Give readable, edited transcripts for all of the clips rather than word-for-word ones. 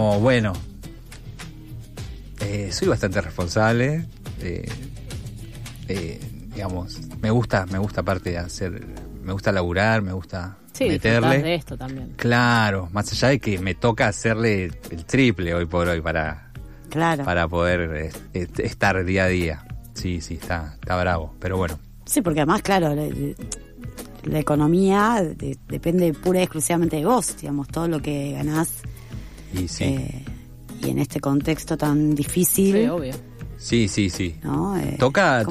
como, bueno, soy bastante responsable, digamos, me gusta aparte de hacer, me gusta laburar, me gusta meterle. De esto también. Claro, más allá de que me toca hacerle el triple hoy por hoy para poder estar día a día. Sí, está bravo, pero bueno. Sí, porque además, claro, la economía depende pura y exclusivamente de vos, digamos, todo lo que ganás. Y sí. Y en este contexto tan difícil. Sí, obvio. Sí. ¿No? Toca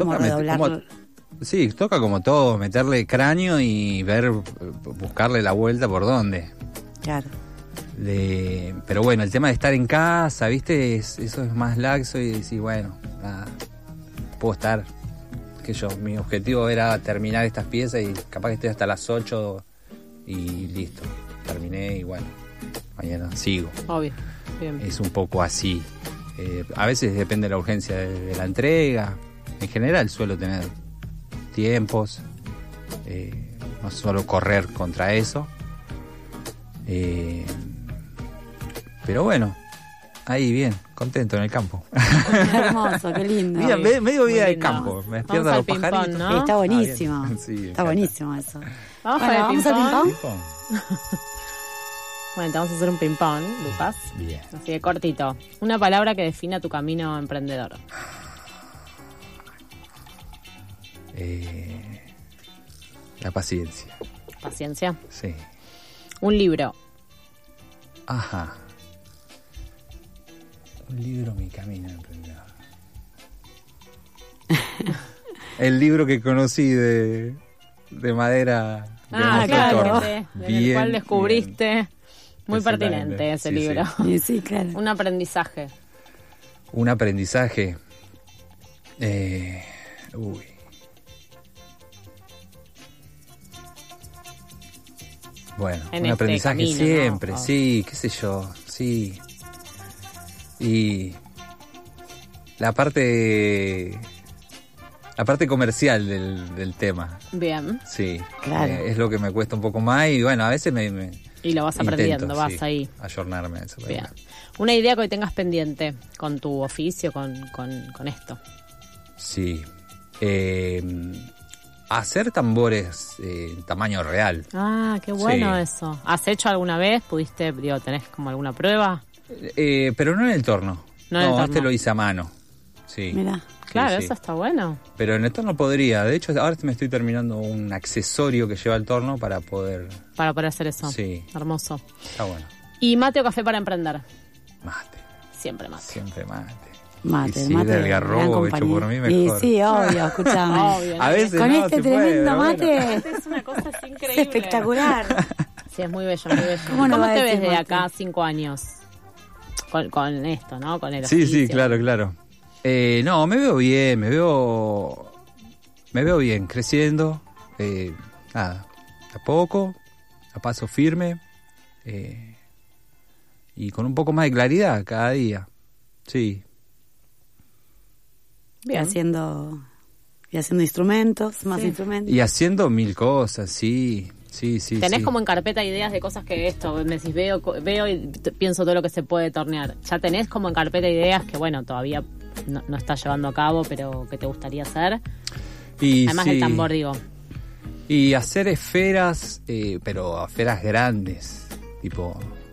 toca como todo, meterle cráneo y buscarle la vuelta por dónde. Claro. Pero bueno, el tema de estar en casa, ¿viste? Eso es más laxo y decir, bueno, nada, puedo estar, mi objetivo era terminar estas piezas y capaz que estoy hasta las 8 y listo, terminé y bueno, mañana sigo. Obvio. Bien. Es un poco así. A veces depende de la urgencia de la entrega. En general suelo tener tiempos, no solo correr contra eso. Pero bueno, ahí bien, contento en el campo. Hermoso, qué lindo. Mira, medio vida de lindo. campo. Me despiertan los pajaritos. ¿No? Está buenísimo. Sí, está buenísimo eso. Vamos al ping-pong. Bueno, te vamos a hacer un ping-pong, Lucas. Bien. Así de cortito. Una palabra que defina tu camino emprendedor. La paciencia. Paciencia. Sí. Un libro. Ajá. Un libro, mi camino emprendedor. El libro que conocí de madera. Claro. El cual descubriste. Muy Excelente. pertinente ese Sí, libro. Sí, claro. Un aprendizaje. Un aprendizaje. Bueno, En un este aprendizaje camino, siempre, ¿no? sí, qué sé yo, sí. Y la parte comercial del tema, Bien. sí. Claro. Es lo que me cuesta un poco más y bueno, a veces Y lo vas aprendiendo, vas ahí. ayornarme a eso. Bien. Una idea que hoy tengas pendiente con tu oficio, con esto. Sí. Hacer tambores en tamaño real. Ah, qué bueno Sí. eso. ¿Has hecho alguna vez? ¿Tenés como alguna prueba? Pero no en el torno. No en el torno. Este lo hice a mano. Sí. Mirá. Claro, sí. eso está bueno. Pero en el torno podría. De hecho, ahora me estoy terminando un accesorio que lleva el torno para poder... Para poder hacer eso. Sí. Hermoso. Está bueno. ¿Y mate o café para emprender? Mate. Siempre mate. Siempre mate. Mate, Y si mate. el algarrobo hecho por mí, mejor. Y sí, obvio, escúchame. Obvio. A veces Con no este se puede, tremendo pero mate bueno. Es una cosa así es increíble. espectacular. Sí, es muy bello, muy bello. ¿Cómo no ¿Cómo va a te decir ves de mate? acá a 5 años? Con esto, ¿no? Con el Sí, oficio. claro. No, me veo bien, me veo bien, creciendo, nada, a poco, a paso firme, y con un poco más de claridad cada día, sí. Bien. Y haciendo instrumentos, más instrumentos. Y haciendo mil cosas, sí. ¿Tenés sí. como en carpeta ideas de cosas que esto, me decís, veo y pienso todo lo que se puede tornear? ¿Ya tenés como en carpeta ideas que, bueno, todavía no estás llevando a cabo, pero que te gustaría hacer? Y Además sí. del tambor, digo. Y hacer esferas, pero esferas grandes, tipo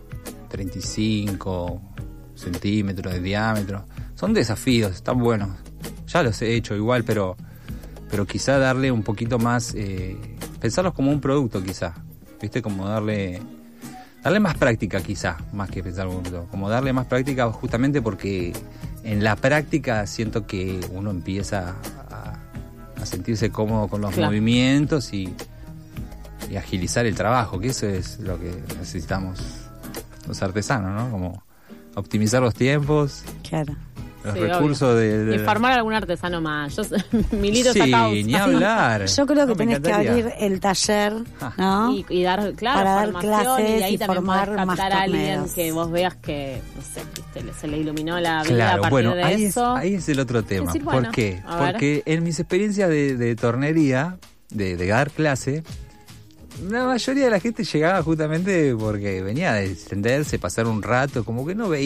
35 centímetros de diámetro. Son desafíos, están buenos. Ya los he hecho igual, pero quizá darle un poquito más, pensarlos como un producto quizá, ¿viste? Como darle más práctica quizá, más que pensar como un producto. Como darle más práctica justamente porque en la práctica siento que uno empieza a sentirse cómodo con los Claro. movimientos y agilizar el trabajo, que eso es lo que necesitamos los artesanos, ¿no? Como optimizar los tiempos, Claro. los Sí, recursos Y formar algún artesano más. Yo milito esa Sí, causa. ni hablar. Yo creo que No, me tenés que encantaría. abrir el taller, ¿no? Y dar, claro, Para dar formación, clases y ahí y también formar podés más captar a alguien torneros. que vos veas que, no sé, viste, se le iluminó la vida a Claro, partir bueno, de ahí eso. es el otro tema. Decir, bueno, ¿Por qué? a ver. Porque en mis experiencias de tornería, de dar clase, la mayoría de la gente llegaba justamente porque venía a distenderse, pasar un rato, como que no veía